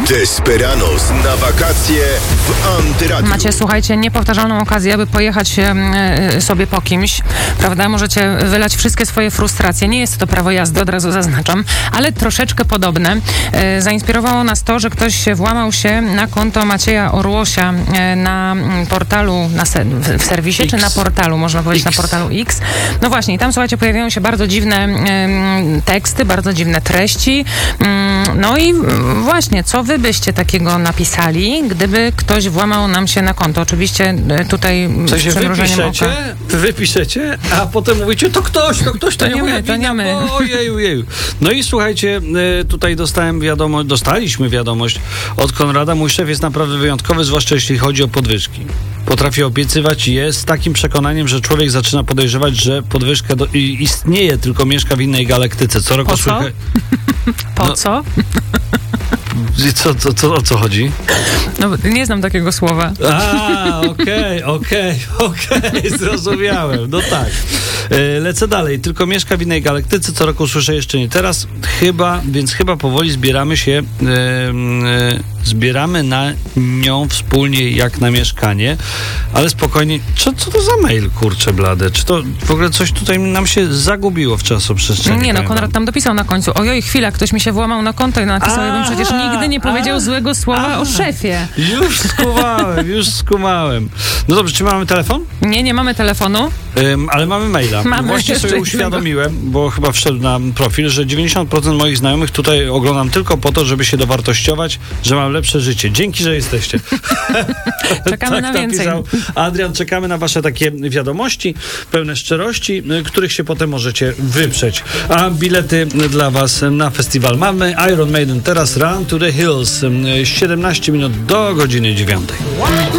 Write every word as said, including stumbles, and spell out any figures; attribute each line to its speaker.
Speaker 1: Desperados na wakacje w Antyradiu.
Speaker 2: Macie, słuchajcie, niepowtarzalną okazję, aby pojechać e, sobie po kimś, prawda? Możecie wylać wszystkie swoje frustracje. Nie jest to prawo jazdy, od razu zaznaczam, ale troszeczkę podobne. E, zainspirowało nas to, że ktoś włamał się na konto Macieja Orłosia e, na portalu, na se, w, w serwisie,
Speaker 3: X.
Speaker 2: czy na portalu, można powiedzieć
Speaker 3: X.
Speaker 2: na portalu X. No właśnie, i tam, słuchajcie, pojawiają się bardzo dziwne e, teksty, bardzo dziwne treści. E, no i właśnie, co wy byście takiego napisali, gdyby ktoś włamał nam się na konto? Oczywiście tutaj
Speaker 3: W sensie
Speaker 2: z przymrużeniem oka.
Speaker 3: wypiszecie, wypiszecie, a potem mówicie, to ktoś, to ktoś, to,
Speaker 2: To
Speaker 3: nie
Speaker 2: nie
Speaker 3: moja
Speaker 2: my, to
Speaker 3: wina,
Speaker 2: nie my.
Speaker 3: Ojeju, jeju. No i słuchajcie, tutaj dostałem wiadomość, dostaliśmy wiadomość od Konrada. Mój szef jest naprawdę wyjątkowy, zwłaszcza jeśli chodzi o podwyżki. Potrafi obiecywać je z takim przekonaniem, że człowiek zaczyna podejrzewać, że podwyżka do, i, istnieje, tylko mieszka w innej galaktyce. Co roku
Speaker 2: Po co?
Speaker 3: słychać...
Speaker 2: Po
Speaker 3: No.
Speaker 2: co?
Speaker 3: Co, co, co, o co chodzi?
Speaker 2: No, nie znam takiego słowa.
Speaker 3: A, okej, okej, okej, zrozumiałem. No tak. E, lecę dalej. Tylko mieszka w innej galaktyce, co roku słyszę jeszcze nie teraz. Chyba, więc chyba powoli zbieramy się, e, e, zbieramy na nią wspólnie jak na mieszkanie, ale spokojnie. Co, co to za mail, kurczę blade? Czy to w ogóle coś tutaj nam się zagubiło w czasoprzestrzeni?
Speaker 2: Nie no,
Speaker 3: powiem
Speaker 2: Konrad
Speaker 3: wam.
Speaker 2: tam dopisał na końcu. Ojoj, chwila, ktoś mi się włamał na konto i napisał, ja bym przecież nigdy nie powiedział
Speaker 3: a,
Speaker 2: złego słowa
Speaker 3: a.
Speaker 2: o szefie.
Speaker 3: Już skumałem, już skumałem. No dobrze, czy mamy telefon?
Speaker 2: Nie, nie mamy telefonu.
Speaker 3: Ym, ale mamy maila.
Speaker 2: Mamy
Speaker 3: Właśnie
Speaker 2: jeszcze
Speaker 3: sobie
Speaker 2: jednego.
Speaker 3: uświadomiłem, bo chyba wszedł na profil, że dziewięćdziesiąt procent moich znajomych tutaj oglądam tylko po to, żeby się dowartościować, że mam lepsze życie. Dzięki, że jesteście.
Speaker 2: Czekamy na więcej.
Speaker 3: Napisał Adrian, czekamy na wasze takie wiadomości, pełne szczerości, y, których się potem możecie wyprzeć. A bilety dla was na festiwal mamy. Iron Maiden teraz Run to the Hills. Y, siedemnaście minut do godziny dziewiątej.